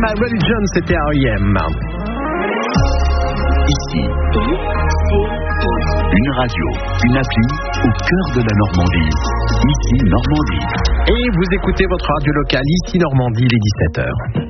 My Religion, c'était R.E.M. Ici, une radio, une appli au cœur de la Normandie. Ici, Normandie. Et vous écoutez votre radio locale, ici Normandie, les 17h.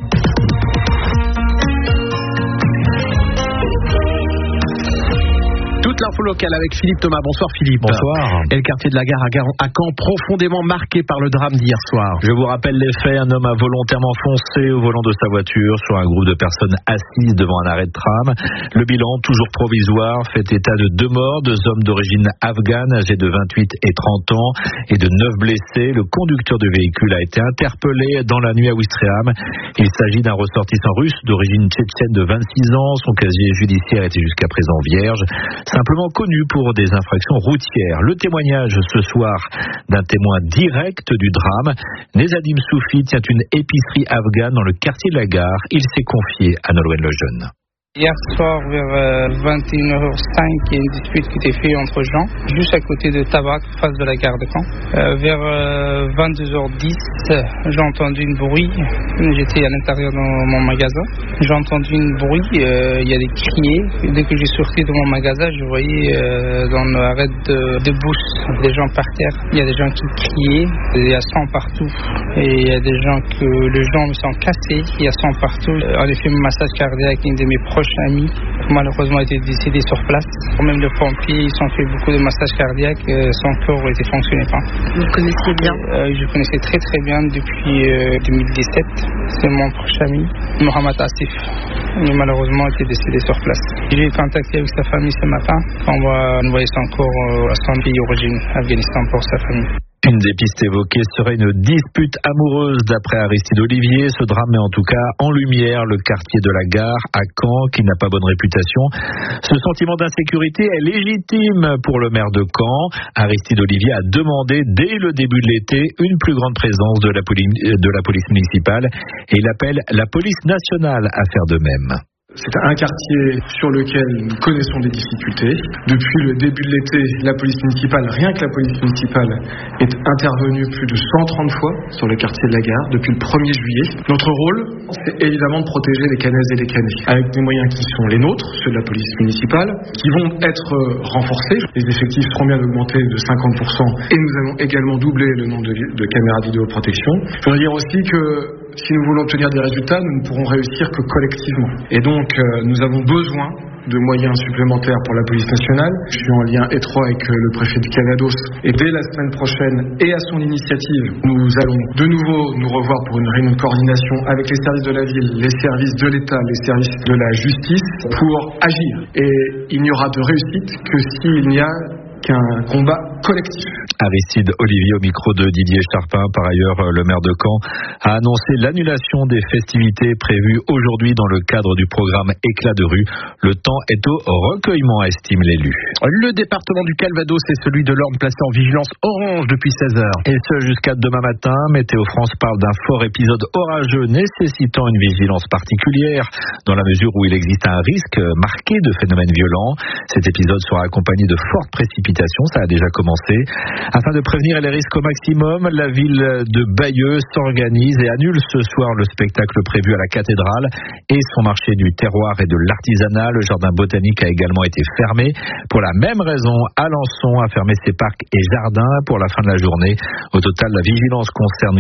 Toute l'info locale avec Philippe Thomas. Bonsoir Philippe. Bonsoir. Et le quartier de la gare à Caen, profondément marqué par le drame d'hier soir. Je vous rappelle les faits. Un homme a volontairement foncé au volant de sa voiture sur un groupe de personnes assises devant un arrêt de tram. Le bilan, toujours provisoire, fait état de 2 morts, 2 hommes d'origine afghane âgés de 28 et 30 ans et de 9 blessés. Le conducteur du véhicule a été interpellé dans la nuit à Ouistreham. Il s'agit d'un ressortissant russe d'origine tchétchène de 26 ans. Son casier judiciaire était jusqu'à présent vierge. Simplement connu pour des infractions routières. Le témoignage ce soir d'un témoin direct du drame. Nezadim Soufi tient une épicerie afghane dans le quartier de la gare. Il s'est confié à Nolwenn Lejeune. Hier soir, vers 21h05, il y a une dispute qui était faite entre gens, juste à côté de Tabac, face de la gare de Caen. Vers 22h10, j'ai entendu une bruit. J'étais à l'intérieur de mon magasin. J'ai entendu une bruit, il y a des criers. Dès que j'ai sorti de mon magasin, je voyais dans l'arrêt de bus des gens par terre. Il y a des gens qui criaient, il y a sang partout. Et il y a des gens que les jambes sont cassées, il y a sang partout. En effet, un massage cardiaque, une de mes proches amis malheureusement a été décédé sur place. Même le pompier, ils ont fait beaucoup de massages cardiaques, son corps ne fonctionnait pas. Vous le connaissiez bien? Je connaissais très très bien depuis 2017. C'est mon proche ami, Mohamed Asif. Il malheureusement a été décédé sur place. J'ai contacté avec sa famille ce matin. On va envoyer son corps à son pays d'origine, Afghanistan, pour sa famille. Une des pistes évoquées serait une dispute amoureuse d'après Aristide Olivier. Ce drame met en tout cas en lumière le quartier de la gare à Caen qui n'a pas bonne réputation. Ce sentiment d'insécurité est légitime pour le maire de Caen. Aristide Olivier a demandé dès le début de l'été une plus grande présence de la police municipale et il appelle la police nationale à faire de même. C'est un quartier sur lequel nous connaissons des difficultés. Depuis le début de l'été, la police municipale, rien que la police municipale, est intervenue plus de 130 fois sur le quartier de la gare depuis le 1er juillet. Notre rôle, c'est évidemment de protéger les canaises et les canets, avec des moyens qui sont les nôtres, ceux de la police municipale, qui vont être renforcés. Les effectifs seront bien augmentés de 50% et nous allons également doubler le nombre de caméras vidéoprotection. Je voudrais dire aussi que si nous voulons obtenir des résultats, nous ne pourrons réussir que collectivement. Et donc, nous avons besoin de moyens supplémentaires pour la police nationale. Je suis en lien étroit avec le préfet du Calvados. Et dès la semaine prochaine, et à son initiative, nous allons de nouveau nous revoir pour une réunion de coordination avec les services de la ville, les services de l'État, les services de la justice, pour agir. Et il n'y aura de réussite que s'il n'y a qu'un combat collectif. Aristide Olivier au micro de Didier Charpin. Par ailleurs, le maire de Caen a annoncé l'annulation des festivités prévues aujourd'hui dans le cadre du programme Éclat de rue. Le temps est au recueillement, estime l'élu. Le département du Calvados et celui de l'Orne placé en vigilance orange depuis 16h. Et ce jusqu'à demain matin. Météo France parle d'un fort épisode orageux nécessitant une vigilance particulière dans la mesure où il existe un risque marqué de phénomènes violents. Cet épisode sera accompagné de fortes précipitations, ça a déjà commencé. Afin de prévenir les risques au maximum, la ville de Bayeux s'organise et annule ce soir le spectacle prévu à la cathédrale et son marché du terroir et de l'artisanat. Le jardin botanique a également été fermé. Pour la même raison, Alençon a fermé ses parcs et jardins pour la fin de la journée. Au total, la vigilance concerne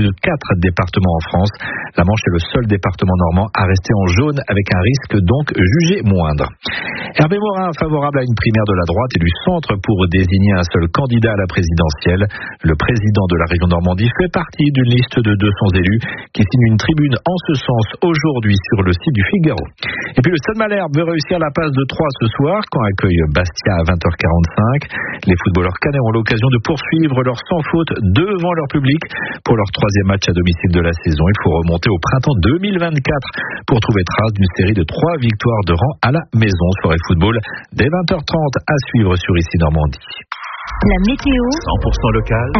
44 départements en France. La Manche est le seul département normand à rester en jaune avec un risque donc jugé moindre. Hervé Morin, favorable à une primaire de la droite et du centre pour désigner un seul candidat à la présidentielle. Le président de la région Normandie fait partie d'une liste de 200 élus qui signe une tribune en ce sens aujourd'hui sur le site du Figaro. Et puis le Stade Malherbe veut réussir la passe de 3 ce soir quand accueille Bastia à 20h45. Les footballeurs canets ont l'occasion de poursuivre leur sans faute devant leur public pour leur 3e match à domicile de la saison. Il faut remonter au printemps 2024 pour trouver trace d'une série de 3 victoires de rang à la maison. Soirée football dès 20h30 à suivre sur Ici Normandie. La météo 100% local.